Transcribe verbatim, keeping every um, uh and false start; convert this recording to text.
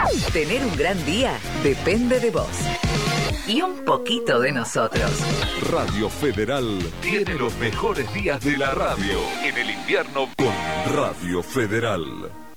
Tener un gran día depende de vos. Y un poquito de nosotros. Radio Federal tiene los mejores días de la radio. En el invierno con Radio Federal.